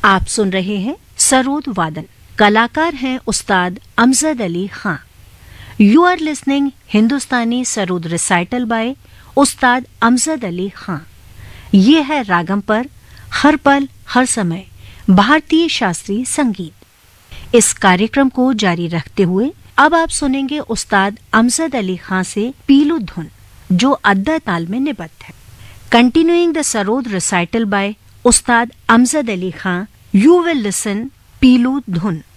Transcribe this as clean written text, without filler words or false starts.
आप सुन रहे हैं सरोद वादन। कलाकार हैं उस्ताद अमजद अली खां। You are listening Hindustani sarod recital bye उस्ताद अमजद अली खां। ये है रागम पर हर पल हर समय भारतीय शास्त्रीय संगीत। इस कार्यक्रम को जारी रखते हुए अब आप सुनेंगे उस्ताद अमजद अली खां से पीलू धुन, जो अद्दा ताल में निबद्ध है। Continuing the sarod recital bye Ustad Amjad Ali Khan, you will listen पीलू धुन।